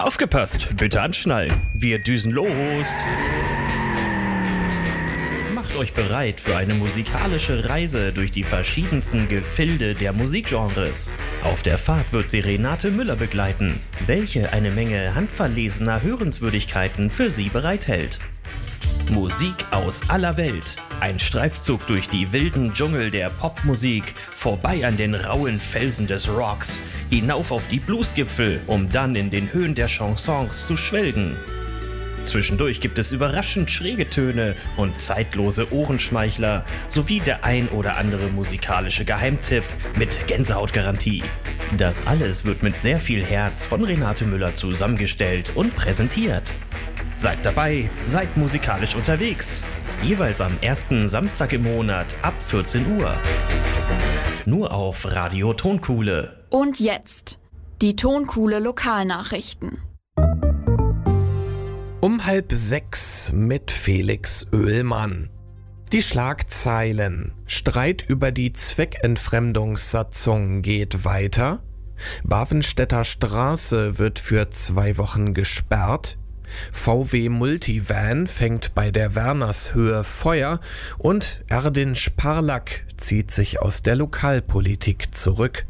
Aufgepasst, bitte anschnallen. Wir düsen los. Macht euch bereit für eine musikalische Reise durch die verschiedensten Gefilde der Musikgenres. Auf der Fahrt wird sie Renate Müller begleiten, welche eine Menge handverlesener Hörenswürdigkeiten für sie bereithält. Musik aus aller Welt. Ein Streifzug durch die wilden Dschungel der Popmusik, vorbei an den rauen Felsen des Rocks, hinauf auf die Bluesgipfel, um dann in den Höhen der Chansons zu schwelgen. Zwischendurch gibt es überraschend schräge Töne und zeitlose Ohrenschmeichler, sowie der ein oder andere musikalische Geheimtipp mit Gänsehautgarantie. Das alles wird mit sehr viel Herz von Renate Müller zusammengestellt und präsentiert. Seid dabei, seid musikalisch unterwegs. Jeweils am ersten Samstag im Monat ab 14 Uhr. Nur auf Radio Tonkuhle. Und jetzt die Tonkuhle Lokalnachrichten. Um 5:30 mit Felix Oehlmann. Die Schlagzeilen: Streit über die Zweckentfremdungssatzung geht weiter. Bavenstädter Straße wird für 2 Wochen gesperrt. VW Multivan fängt bei der Wernershöhe Feuer und Erdin Sparlack zieht sich aus der Lokalpolitik zurück.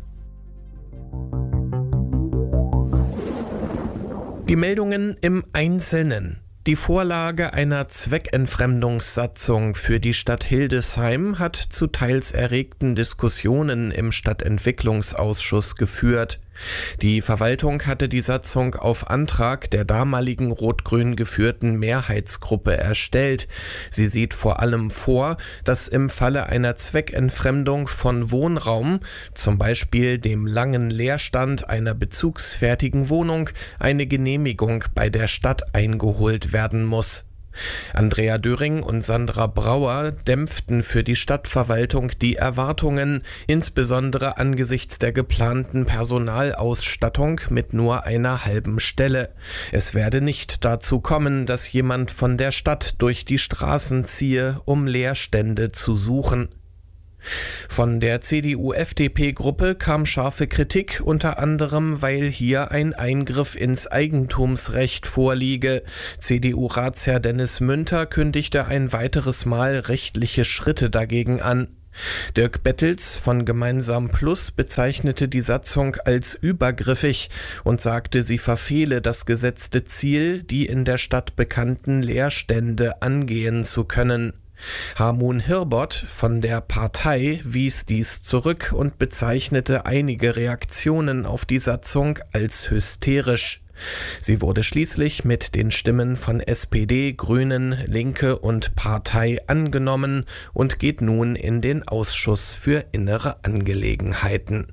Die Meldungen im Einzelnen. Die Vorlage einer Zweckentfremdungssatzung für die Stadt Hildesheim hat zu teils erregten Diskussionen im Stadtentwicklungsausschuss geführt. Die Verwaltung hatte die Satzung auf Antrag der damaligen rot-grün geführten Mehrheitsgruppe erstellt. Sie sieht vor allem vor, dass im Falle einer Zweckentfremdung von Wohnraum, zum Beispiel dem langen Leerstand einer bezugsfertigen Wohnung, eine Genehmigung bei der Stadt eingeholt werden muss. Andrea Döring und Sandra Brauer dämpften für die Stadtverwaltung die Erwartungen, insbesondere angesichts der geplanten Personalausstattung mit nur einer halben Stelle. Es werde nicht dazu kommen, dass jemand von der Stadt durch die Straßen ziehe, um Leerstände zu suchen. Von der CDU-FDP-Gruppe kam scharfe Kritik, unter anderem, weil hier ein Eingriff ins Eigentumsrecht vorliege. CDU-Ratsherr Dennis Münter kündigte ein weiteres Mal rechtliche Schritte dagegen an. Dirk Bettels von Gemeinsam Plus bezeichnete die Satzung als übergriffig und sagte, sie verfehle das gesetzte Ziel, die in der Stadt bekannten Leerstände angehen zu können. Harmun Hirbott von der Partei wies dies zurück und bezeichnete einige Reaktionen auf die Satzung als hysterisch. Sie wurde schließlich mit den Stimmen von SPD, Grünen, Linke und Partei angenommen und geht nun in den Ausschuss für Innere Angelegenheiten.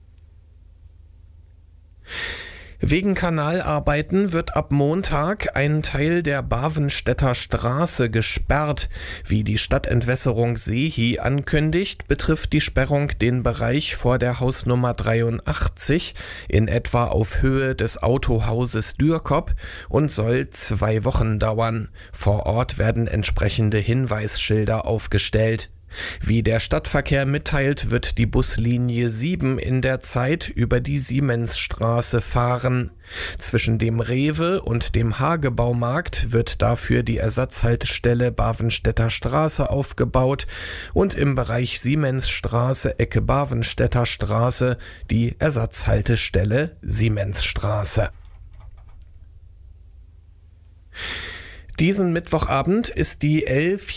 Wegen Kanalarbeiten wird ab Montag ein Teil der Bavenstädter Straße gesperrt. Wie die Stadtentwässerung Seehi ankündigt, betrifft die Sperrung den Bereich vor der Hausnummer 83 in etwa auf Höhe des Autohauses Dürkop und soll 2 Wochen dauern. Vor Ort werden entsprechende Hinweisschilder aufgestellt. Wie der Stadtverkehr mitteilt, wird die Buslinie 7 in der Zeit über die Siemensstraße fahren. Zwischen dem Rewe und dem Hagebaumarkt wird dafür die Ersatzhaltestelle Bavenstädter Straße aufgebaut und im Bereich Siemensstraße Ecke Bavenstädter Straße die Ersatzhaltestelle Siemensstraße. Diesen Mittwochabend ist die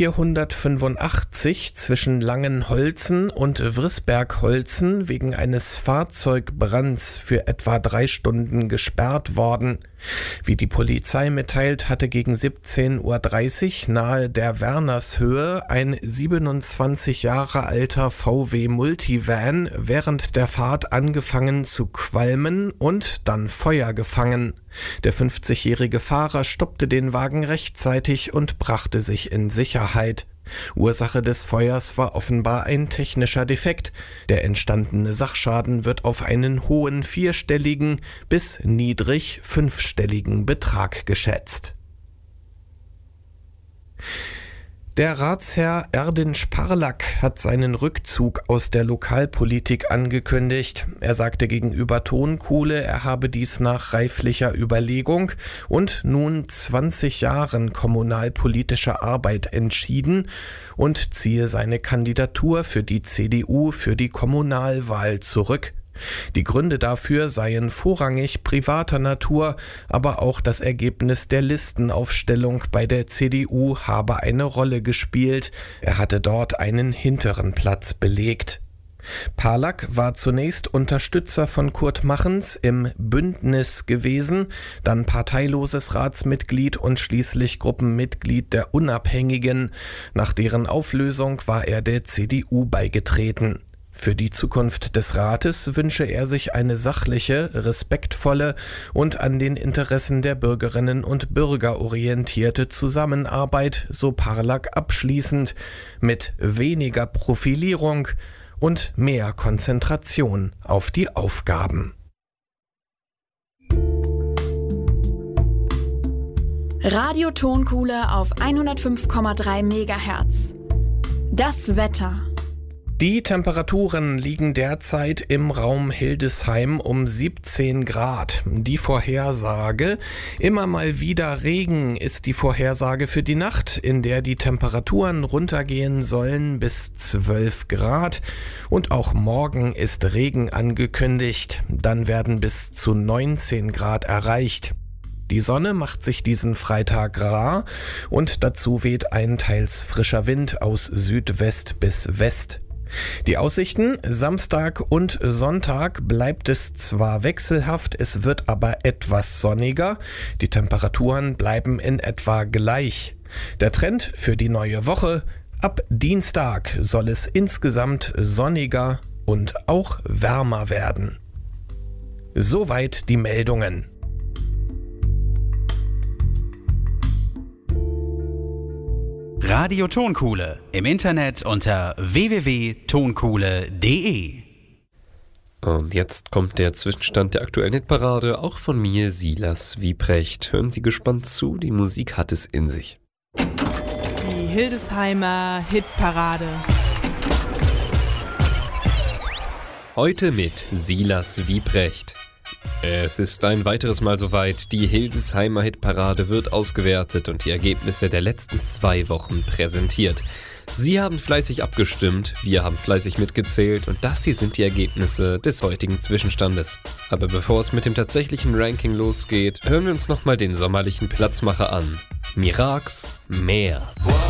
L485 zwischen Langenholzen und Wrisbergholzen wegen eines Fahrzeugbrands für etwa 3 Stunden gesperrt worden. Wie die Polizei mitteilt, hatte gegen 17:30 Uhr nahe der Wernershöhe ein 27 Jahre alter VW Multivan während der Fahrt angefangen zu qualmen und dann Feuer gefangen. Der 50-jährige Fahrer stoppte den Wagen rechtzeitig und brachte sich in Sicherheit. Ursache des Feuers war offenbar ein technischer Defekt. Der entstandene Sachschaden wird auf einen hohen 4-stelligen bis niedrig 5-stelligen Betrag geschätzt. Der Ratsherr Erdinç Parlak hat seinen Rückzug aus der Lokalpolitik angekündigt. Er sagte gegenüber Tonkuhle, er habe dies nach reiflicher Überlegung und nun 20 Jahren kommunalpolitischer Arbeit entschieden und ziehe seine Kandidatur für die CDU für die Kommunalwahl zurück. Die Gründe dafür seien vorrangig privater Natur, aber auch das Ergebnis der Listenaufstellung bei der CDU habe eine Rolle gespielt. Er hatte dort einen hinteren Platz belegt. Parlak war zunächst Unterstützer von Kurt Machens im Bündnis gewesen, dann parteiloses Ratsmitglied und schließlich Gruppenmitglied der Unabhängigen. Nach deren Auflösung war er der CDU beigetreten. Für die Zukunft des Rates wünsche er sich eine sachliche, respektvolle und an den Interessen der Bürgerinnen und Bürger orientierte Zusammenarbeit, so Parlak abschließend, mit weniger Profilierung und mehr Konzentration auf die Aufgaben. Radio Tonkuhle auf 105,3 MHz. Das Wetter. Die Temperaturen liegen derzeit im Raum Hildesheim um 17 Grad. Die Vorhersage: immer mal wieder Regen ist die Vorhersage für die Nacht, in der die Temperaturen runtergehen sollen bis 12 Grad. Und auch morgen ist Regen angekündigt. Dann werden bis zu 19 Grad erreicht. Die Sonne macht sich diesen Freitag rar und dazu weht ein teils frischer Wind aus Südwest bis West. Die Aussichten: Samstag und Sonntag bleibt es zwar wechselhaft, es wird aber etwas sonniger. Die Temperaturen bleiben in etwa gleich. Der Trend für die neue Woche: ab Dienstag soll es insgesamt sonniger und auch wärmer werden. Soweit die Meldungen. Radio Tonkuhle, im Internet unter www.tonkuhle.de. Und jetzt kommt der Zwischenstand der aktuellen Hitparade, auch von mir, Silas Wiebrecht. Hören Sie gespannt zu, die Musik hat es in sich. Die Hildesheimer Hitparade. Heute mit Silas Wiebrecht. Es ist ein weiteres Mal soweit. Die Hildesheimer Hitparade wird ausgewertet und die Ergebnisse der letzten 2 Wochen präsentiert. Sie haben fleißig abgestimmt, wir haben fleißig mitgezählt und das hier sind die Ergebnisse des heutigen Zwischenstandes. Aber bevor es mit dem tatsächlichen Ranking losgeht, hören wir uns nochmal den sommerlichen Platzmacher an. Mirax, Meer.